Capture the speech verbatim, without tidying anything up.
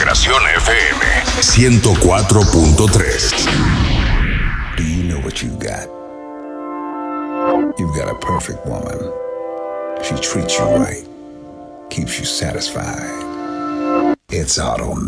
Generación F M ciento cuatro punto tres. Do you know what you've got? You've got a perfect woman. She treats you right, keeps you satisfied. It's automatic.